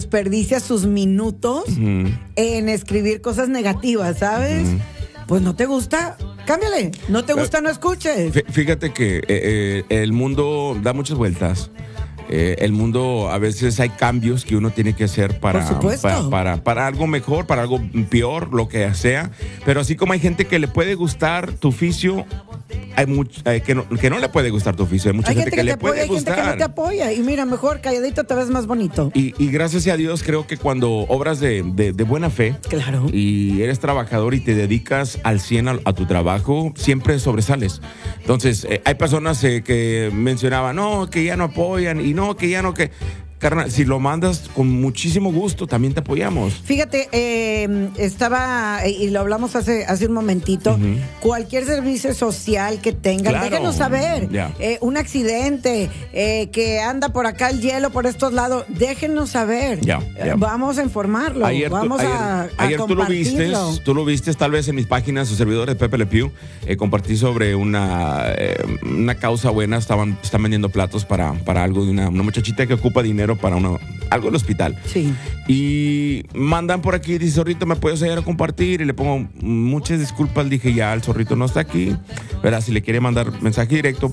desperdicia sus minutos en escribir cosas negativas, ¿sabes? Pues no te gusta, cámbiale. No te gusta, no escuches. Fíjate que el mundo da muchas vueltas. El mundo, a veces hay cambios que uno tiene que hacer para algo mejor, para algo peor, lo que sea. Pero así como hay gente que le puede gustar tu oficio, hay que no le puede gustar tu oficio. Hay mucha gente que le puede gustar. Hay gente que no te apoya. Y mira, mejor calladito te ves más bonito. Y gracias a Dios, creo que cuando obras de buena fe, claro, y eres trabajador y te dedicas al 100 a tu trabajo, siempre sobresales. Entonces, hay personas que mencionaban, no, que ya no apoyan, y no, que ya no, que... Carnal, si lo mandas con muchísimo gusto, también te apoyamos. Fíjate, estaba, y lo hablamos hace un momentito, cualquier servicio social que tengan, claro, déjenos saber. Un accidente, que anda por acá el hielo por estos lados, déjenos saber. Vamos a informarlo, ayer tú lo viste tal vez en mis páginas, su servidor de Pepe Le Pew, compartí sobre una causa buena. Están vendiendo platos para algo de una muchachita que ocupa dinero para algo del hospital. Sí. Y mandan por aquí, dice, Zorrito, ¿me puedes ayudar a compartir? Y le pongo muchas disculpas, dije, ya, el Zorrito no está aquí, ¿verdad? Si le quiere mandar mensaje directo,